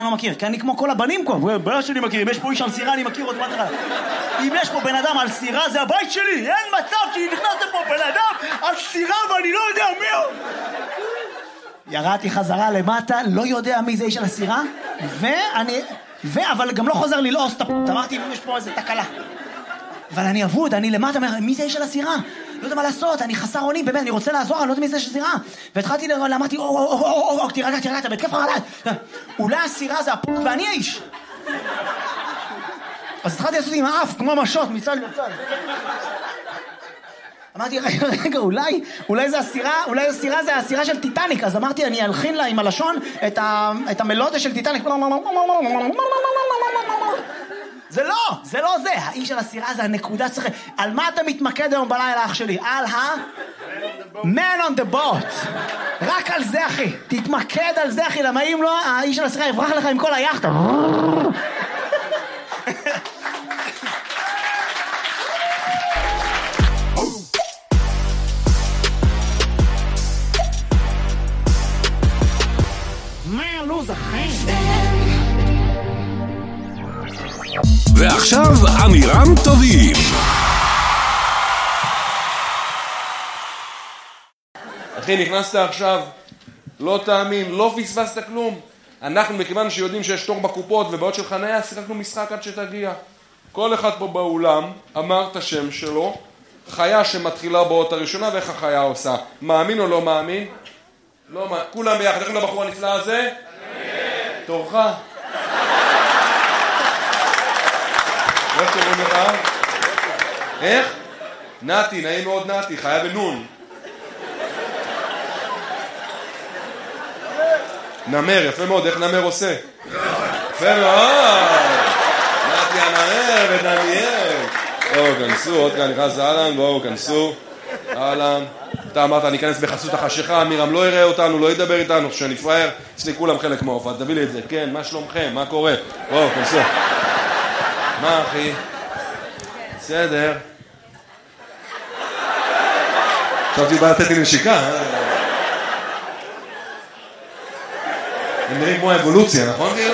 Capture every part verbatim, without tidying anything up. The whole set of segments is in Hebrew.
אני לא מכיר, כי אני כמו כל הבנים פה, בנה שלי מכיר, אם יש פה איש על סירה אני מכיר עוד מה לך. אם יש פה בן אדם על סירה זה הבית שלי, אין מצב שנכנס לפה בן אדם על סירה ואני לא יודע מי הוא. ירדתי חזרה למטה, לא יודע מי זה איש על הסירה, ואני, ו... אבל גם לא חוזר ללעוס את הפות, אמרתי אם יש פה איזה תקלה. אבל אני אבוד, אני למטה, מי זה איש על הסירה? לא יודע מה לעשות, אני חסר אונים, באמת, אני רוצה לעזור, אני לא יודע מי זה איש על הסירה. והתחלתי, אמרתי, או, או, או, או, או, תירגע, תירגע, אתה בתקף חרדה. אולי הסירה זה הפות ואני האיש. אז התחלתי לעשות עם האף, כמו משות, מצד לצד. אמרתי, רגע, רגע, אולי, אולי זה הסירה, אולי הסירה זה הסירה של טיטניק. אז אמרתי, אני אלחין לה עם הלשון את, ה, את המלודיה של טיטניק. זה לא, זה לא זה. האיש של הסירה זה הנקודה צריך. על מה אתה מתמקד היום בלילה, אח שלי? על ה... Man on the boat. רק על זה, אחי. תתמקד על זה, אחי. למה אם לא, האיש של הסירה יברח לך עם כל היחד. ועכשיו אמירם טובים. אחי, נכנסת עכשיו, לא תאמין, לא פספסת כלום. אנחנו מכיוון שיודעים שיש תור בקופות ובעוד של חניה, שיחקנו משחק עד שתגיע. כל אחד פה באולם אמר את השם שלו, חיה שמתחילה באות הראשונה ואיך החיה עושה. מאמין או לא מאמין? לא מאמין. כולם ביחד, איך לבחור הנפלא הזה? תורך. איך קוראים לך? איך? נתי, נעים מאוד נתי, חיה בנון. נמר, יפה מאוד, איך נמר עושה? יפה מאוד! נתי הנמר ודניאל. בואו, כנסו, עוד כאן נכנס אהלן, בואו, כנסו. אהלן. אתה אמרת, אני אכנס בחסות החשיכה, אמירם לא יראה אותנו, לא ידבר איתנו, שאני פראייר, אצלי כולם חלק מההופעה, תביא לי את זה, כן, מה שלומכם, מה קורה? בואו, כנסו. מה אחי? בסדר. חשבתי בא לתת לי נשיקה. הם נראים כמו האבולוציה, נכון כאילו?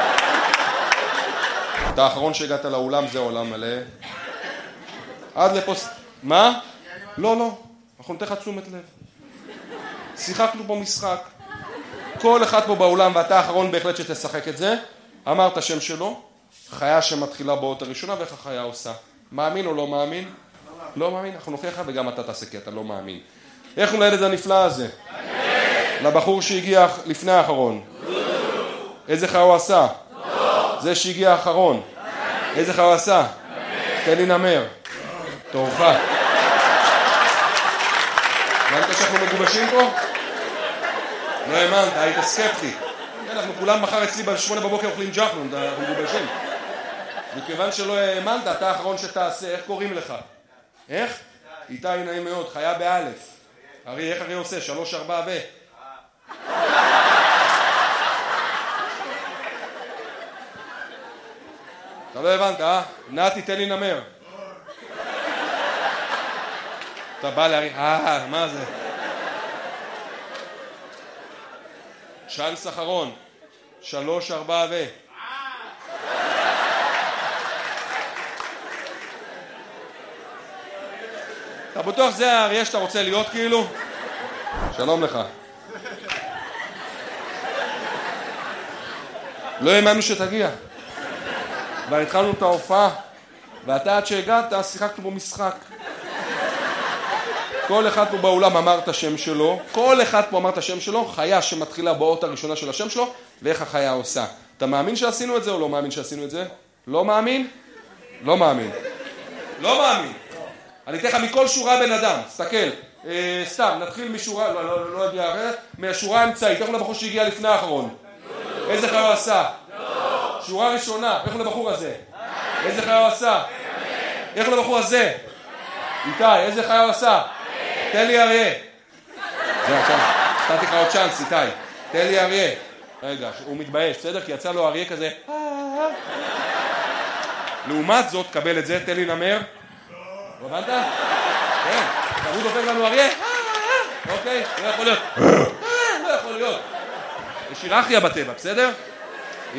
אתה האחרון שהגעת לאולם, זה עולם מלא. עד לפה... מה? לא, לא. אנחנו נתן לך תשומת לב. שיחקנו פה משחק. כל אחד פה באולם, ואתה האחרון בהחלט שתשחק את זה, אמר את השם שלו, חיה שמתחילה באות הראשונה, ואיך החיה עושה. מאמין או לא מאמין? לא מאמין. אנחנו נוכיח לך וגם אתה תעשה כי אתה לא מאמין. איך הוא לילד הנפלא הזה? לבחור שהגיע לפני האחרון. איזה חיה הוא עשה? זה שהגיע האחרון. איזה חיה הוא עשה? תן לי נמר. תורך. הבנת שאנחנו מגובשים פה? לא האמנת, היית סקפטי. אנחנו כולם מחר אצלי בשמונה בבוקר אוכלים ג'חנון, אנחנו מגובשים. מכיוון שלא האמנת, אתה האחרון שתעשה, איך קוראים לך? איך? איתי נעים מאוד, חיה באלף. ארי, איך ארי עושה? שלוש, ארבע ו... אתה לא הבנת, אה? נתי, תן לי נמר. אתה בא להרי... אה, מה זה? צ'אנס אחרון. שלוש, ארבע ו... אתה בטוח זה האריה שאתה רוצה להיות כאילו? שלום לך. לא האמנו שתגיע. כבר התחלנו את ההופעה, ואתה עד שהגעת שיחקנו בו משחק. כל אחד פה באולם אמר את השם שלו, כל אחד פה אמר את השם שלו, חיה שמתחילה באות הראשונה של השם שלו, ואיך החיה עושה. אתה מאמין שעשינו את זה או לא מאמין שעשינו את זה? לא מאמין? לא מאמין. לא מאמין. אני אתן לך מכל שורה בן אדם, תסתכל. אה, סתם, נתחיל משורה, לא, לא, לא הגיע אחרת, מהשורה האמצעית, איך הוא לבחור שהגיע לפני האחרון? איזה חיה הוא עשה? שורה ראשונה, איך הוא לבחור הזה? איזה חיה הוא עשה? איך הוא לבחור הזה? איתי, איזה חיה הוא עשה? תן לי אריה. זה עכשיו, נתתי לך עוד צ'אנס, איתי. תן לי אריה. רגע, הוא מתבייש, בסדר? כי יצא לו אריה כזה. לעומת זאת, קבל את זה, תן לי נמר. לא הבנת? כן, הוא דופק לנו אריה. אוקיי, לא יכול להיות. לא יכול להיות. יש היררכיה בטבע, בסדר?